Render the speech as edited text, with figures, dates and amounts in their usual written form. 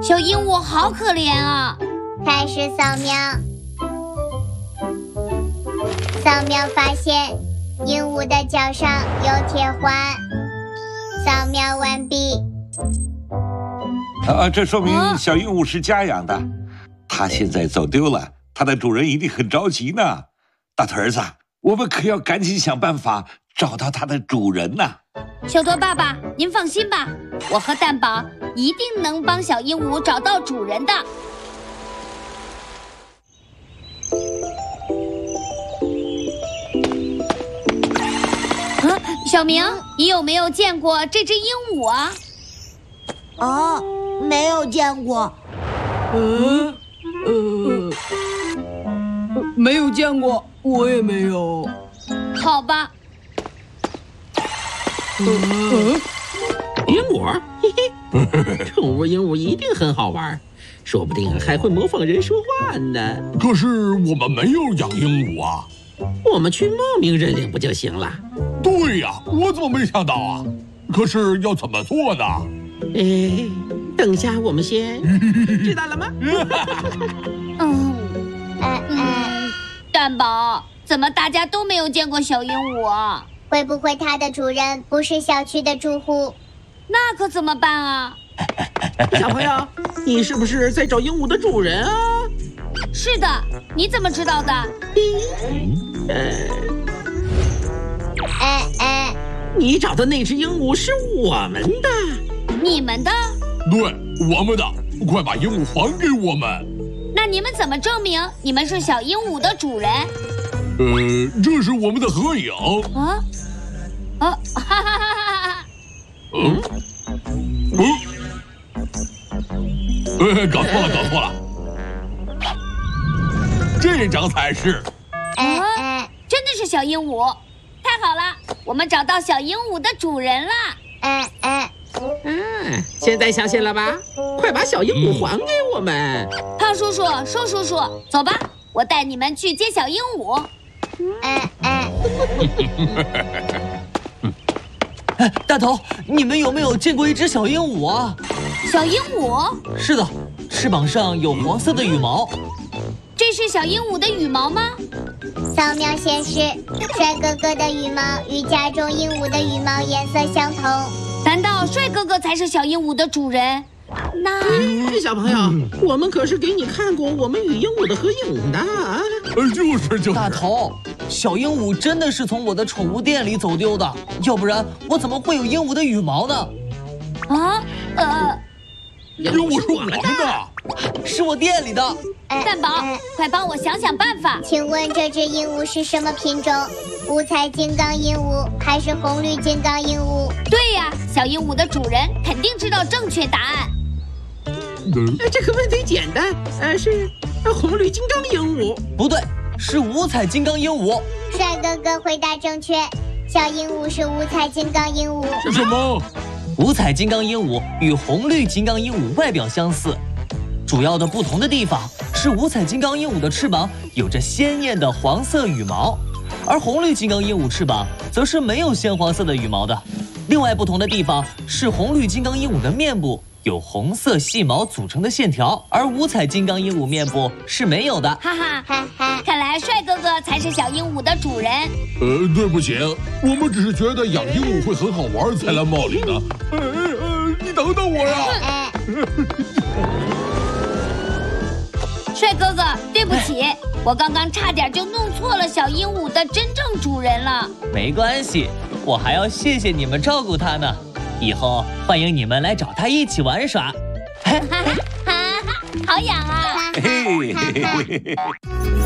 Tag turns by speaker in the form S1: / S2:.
S1: 小鹦鹉好可怜啊！
S2: 开始扫描。扫描发现鹦鹉的脚上有铁环。扫描完毕。
S3: 这说明小鹦鹉是家养的，它现在走丢了，它的主人一定很着急呢。大头儿子，我们可要赶紧想办法找到它的主人呐。
S1: 小多爸爸，您放心吧，我和蛋宝一定能帮小鹦鹉找到主人的。小明，你有没有见过这只鹦鹉啊？
S4: 没有见过。
S5: 没有见过，我也没有。
S1: 好吧。
S6: 鹦鹉，嘿嘿，宠物鹦鹉一定很好玩，说不定还会模仿人说话呢。
S7: 可是我们没有养鹦鹉啊。
S6: 我们去冒名认领不就行了？
S7: 对呀，我怎么没想到啊？可是要怎么做呢？
S6: 等下我们先知道了吗？
S1: 蛋宝，怎么大家都没有见过小鹦鹉啊？
S2: 会不会它的主人不是小区的住户？
S1: 那可怎么办啊？
S6: 小朋友，你是不是在找鹦鹉的主人啊？
S1: 是的，你怎么知道的？
S6: 你找的那只鹦鹉是我们的。
S1: 你们的？
S7: 对，我们的。快把鹦鹉还给我们。
S1: 那你们怎么证明你们是小鹦鹉的主人？
S7: 这是我们的合影。
S1: 哈哈哈哈！
S7: 搞错了，这张才是。
S1: 真的是小鹦鹉，太好了，我们找到小鹦鹉的主人了。
S6: 现在相信了吧？快把小鹦鹉还给我们。
S1: 胖叔叔、瘦叔叔，走吧，我带你们去接小鹦鹉。
S5: 大头，你们有没有见过一只小鹦鹉啊？
S1: 小鹦鹉？
S5: 是的，翅膀上有黄色的羽毛。
S1: 这是小鹦鹉的羽毛吗？
S2: 扫描显示，帅哥哥的羽毛与家中鹦鹉的羽毛颜色相同。
S1: 难道帅哥哥才是小鹦鹉的主人？那
S6: 小朋友，我们可是给你看过我们与鹦鹉的合影的。
S7: 就是。
S5: 大头，小鹦鹉真的是从我的宠物店里走丢的，要不然我怎么会有鹦鹉的羽毛呢？
S7: 鹦鹉是我们的，
S5: 是我店里的。
S1: 蛋宝，快帮我想想办法。
S2: 请问这只鹦鹉是什么品种？五彩金刚鹦鹉还是红绿金刚鹦鹉？
S1: 对呀，小鹦鹉的主人肯定知道正确答案。
S6: 这个问题简单，是红绿金刚鹦鹉。
S5: 不对，是五彩金刚鹦鹉。
S2: 帅哥哥回答正确，小鹦鹉是五彩金刚鹦鹉。
S7: 是什么？
S5: 五彩金刚鹦鹉与红绿金刚鹦鹉外表相似，主要的不同的地方是五彩金刚鹦鹉的翅膀有着鲜艳的黄色羽毛，而红绿金刚鹦鹉翅膀则是没有鲜黄色的羽毛的。另外不同的地方是红绿金刚鹦鹉的面部有红色细毛组成的线条，而五彩金刚鹦鹉面部是没有的。
S1: 哈哈，看来帅哥哥才是小鹦鹉的主人。
S7: 对不起，我们只是觉得养鹦鹉会很好玩才来冒领的。你等等我呀！
S1: 帅哥哥，对不起，我刚刚差点就弄错了小鹦鹉的真正主人了。
S5: 没关系，我还要谢谢你们照顾它呢。以后欢迎你们来找它一起玩耍。
S1: 好痒啊！